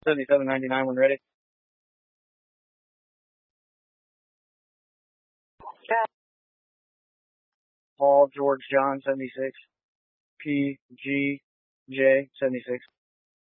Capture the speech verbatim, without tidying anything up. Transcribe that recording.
seventy-seven ninety-nine when ready. Paul George John seventy-six. P G J seventy-six.